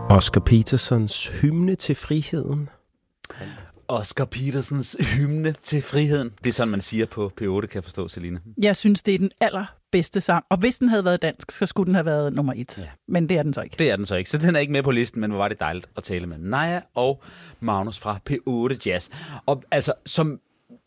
Oscar Petersens hymne til friheden. Oscar Petersens hymne til friheden. Det er sådan, man siger på P8, kan jeg forstå, Celine. Jeg synes, det er den allerbedste sang. Og hvis den havde været dansk, så skulle den have været nummer 1. Ja. Men det er den så ikke. Det er den så ikke. Så den er ikke med på listen, men hvor var det dejligt at tale med Naja og Magnus fra P8 Jazz. Og altså, som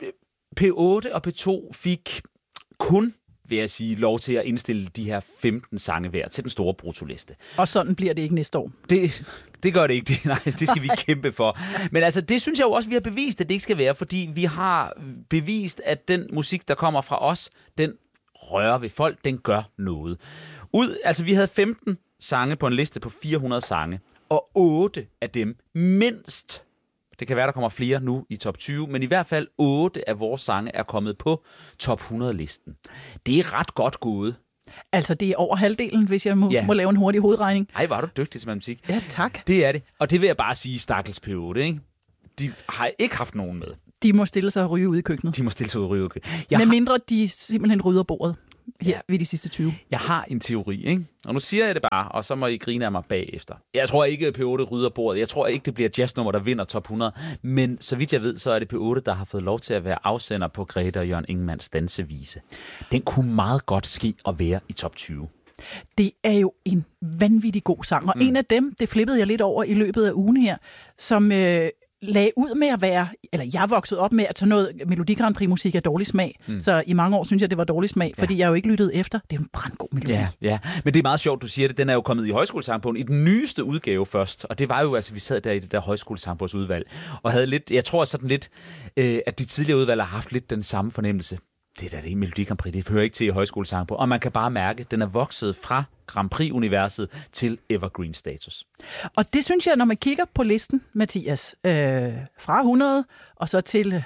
P8 og P2 fik kun, vil jeg sige, lov til at indstille de her 15 sange hver til den store brutoliste. Og sådan bliver det ikke næste år. Det gør det ikke. Nej, det skal vi kæmpe for. Men altså, det synes jeg jo også, vi har bevist, at det ikke skal være, fordi vi har bevist, at den musik, der kommer fra os, den rører ved folk, den gør noget. Altså, vi havde 15 sange på en liste på 400 sange, og 8 af dem mindst. Det kan være, der kommer flere nu i top 20, men i hvert fald 8 af vores sange er kommet på top 100-listen. Det er ret godt gået. Altså, det er over halvdelen, hvis jeg må lave en hurtig hovedregning. Ej, var du dygtig til matematik. Ja, tak. Det er det. Og det vil jeg bare sige, stakkels P8, ikke? De har ikke haft nogen med. De må stille sig og ryge ud i køkkenet. Med mindre de simpelthen rydder bordet her ved de sidste 20. Jeg har en teori, ikke? Og nu siger jeg det bare, og så må I grine af mig bagefter. Jeg tror ikke, at P8 rydder bordet. Jeg tror ikke, det bliver jazznummer, der vinder top 100. Men så vidt jeg ved, så er det P8, der har fået lov til at være afsender på Grete og Jørgen Ingemanns dansevise. Den kunne meget godt ske at være i top 20. Det er jo en vanvittig god sang. Og en af dem, det flippede jeg lidt over i løbet af ugen her, som lagde ud med at være, eller jeg voksede op med at tage noget Melodi Grand Prix musik af dårlig smag. Så i mange år synes jeg, det var dårlig smag, fordi jeg jo ikke lyttede efter. Det er en brandgod melodi. Ja, men det er meget sjovt, du siger det. Den er jo kommet i højskolesangbogen i den nyeste udgave først. Og det var jo, altså vi sad der i det der højskolesangbogsudvalg, og havde lidt, jeg tror sådan lidt, at de tidligere udvalg har haft lidt den samme fornemmelse. Det der, det er Melodi Grand Prix, det hører ikke til i højskolesangbogen. Og man kan bare mærke, at den er vokset fra Grand Prix-universet til evergreen-status. Og det synes jeg, når man kigger på listen, Mathias, fra 100 og så til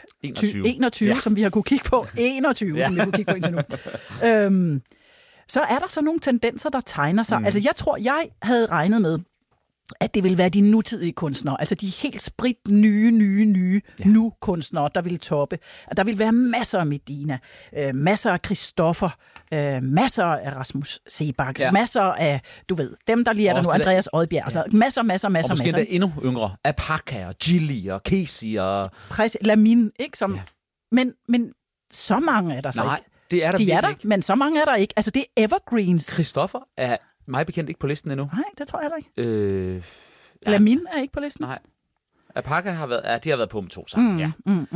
21 som vi har kunne kigge på. 21, som vi har kunne kigge på indtil nu. Så er der så nogle tendenser, der tegner sig. Altså, jeg tror, jeg havde regnet med, at det ville være de nutidige kunstnere, altså de helt sprit nye nu-kunstnere, der ville toppe. Og der ville være masser af Medina, masser af Christoffer, masser af Rasmus Sebak, masser af, du ved, dem der lige er der nu, Andreas Odbjerg, masser. Og måske endda endnu yngre, Apaka og Gilly og Casey og... Lamin, ikke? Som, men så mange er der så ikke. Det er der virkelig ikke. Men så mange er der ikke. Altså det er evergreens. Christoffer er mig bekendt ikke på listen endnu. Nej, det tror jeg heller ikke. Lamin er ikke på listen. Nej. Apaka har været på med 2 sammen.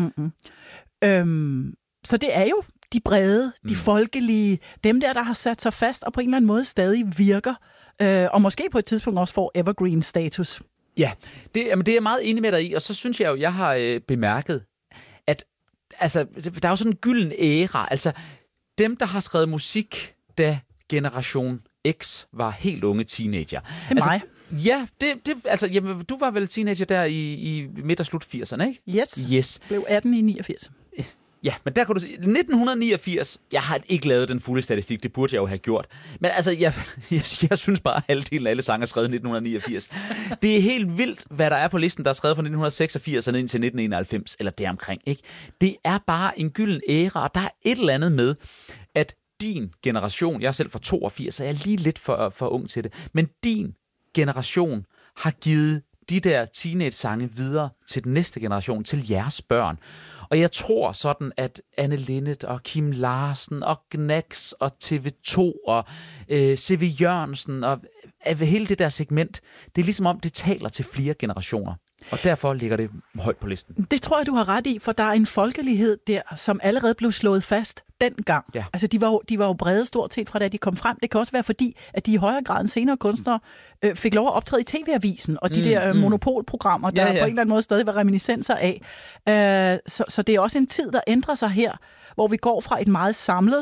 Så det er jo de brede, de folkelige, dem der har sat sig fast og på en eller anden måde stadig virker, og måske på et tidspunkt også får evergreen-status. Ja, det er jeg meget enig med dig i, og så synes jeg jo, jeg har bemærket, at altså, der er jo sådan en gylden æra. Altså, dem, der har skrevet musik, da Generation X var helt unge teenager. Det er mig. Ja, jamen, du var vel teenager der i midt og slut 80'erne, ikke? Yes. Blev 18 i 89. Ja, men der kunne du sige, 1989, jeg har ikke lavet den fulde statistik, det burde jeg jo have gjort. Men altså, jeg synes bare, at halvdelen af alle sange er skrevet i 1989. Det er helt vildt, hvad der er på listen, der er skrevet fra 1986 og ned til 1991, eller deromkring, ikke? Det er bare en gylden æra, og der er et eller andet med, at din generation, jeg er selv fra 82, så jeg er lige lidt for ung til det, men din generation har givet de der teenage-sange videre til den næste generation, til jeres børn. Og jeg tror sådan, at Anne Linnet og Kim Larsen og Gnax og TV2 og C.V. Jørgensen og hele det der segment, det er ligesom om, det taler til flere generationer. Og derfor ligger det højt på listen. Det tror jeg, du har ret i, for der er en folkelighed der, som allerede blev slået fast dengang. Ja. Altså, de var jo brede stort set fra da de kom frem. Det kan også være fordi, at de i højere grad end senere kunstnere fik lov at optræde i TV-avisen, og de der monopolprogrammer, der på en eller anden måde stadig var reminiscenser af. Så det er også en tid, der ændrer sig her, hvor vi går fra et meget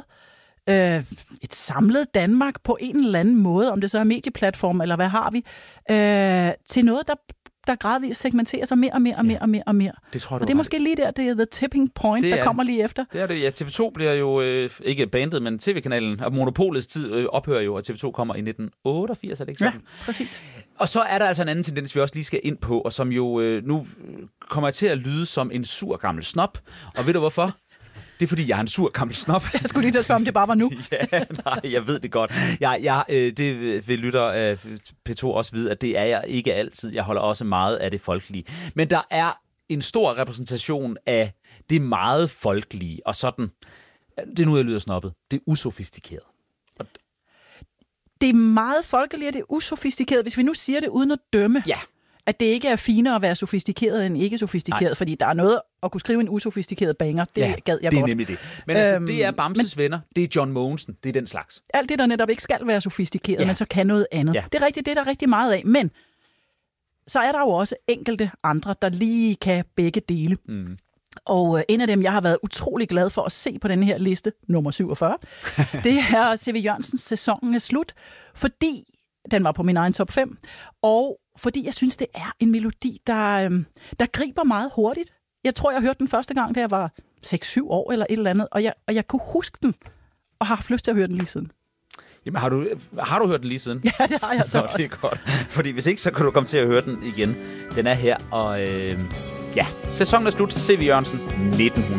samlet Danmark på en eller anden måde, om det så er medieplatform, eller hvad har vi, til noget, der gradvist segmenterer sig mere. Det tror du. Og det er måske lige der, det er the tipping point, der kommer lige efter. Det er det. Ja, TV2 bliver jo ikke bandet, men TV-kanalen, og monopolets tid ophører jo, og TV2 kommer i 1988, er det ikke sådan? Ja, præcis. Og så er der altså en anden tendens, vi også lige skal ind på, og som jo nu kommer til at lyde som en sur gammel snop. Og ved du hvorfor? Det er, fordi jeg er en sur gammel snop. Jeg skulle lige til at spørge, om det bare var nu. Ja, nej, jeg ved det godt. Det vil lytter P2 også vide, at det er jeg ikke altid. Jeg holder også meget af det folkelige. Men der er en stor repræsentation af det meget folkelige, og sådan, det er nu, jeg lyder snobbet, det er usofistikeret. Det er meget folkeligt, og det er usofistikeret. Hvis vi nu siger det uden at dømme, at det ikke er finere at være sofistikeret end ikke sofistikeret, fordi der er noget at kunne skrive en usofistikeret banger. Det gad jeg godt. Det er nemlig det. Men altså, det er Bamses venner, det er John Mogensen, det er den slags. Alt det, der netop ikke skal være sofistikeret, men så kan noget andet. Ja. Det er rigtigt, det er der rigtig meget af. Men så er der jo også enkelte andre, der lige kan begge dele. Mm. Og en af dem, jeg har været utrolig glad for at se på den her liste, nummer 47, det er C.V. Jørgensens Sæsonen er slut, fordi den var på min egen top 5, og fordi jeg synes, det er en melodi, der griber meget hurtigt. Jeg tror, jeg hørte den første gang, da jeg var 6-7 år eller et eller andet, og jeg kunne huske den, og har haft lyst til at høre den lige siden. Jamen, har du hørt den lige siden? Ja, det har jeg så også. Det er godt. Fordi hvis ikke, så kan du komme til at høre den igen. Den er her, og sæsonen er slut. C.V. Jørgensen, 1900.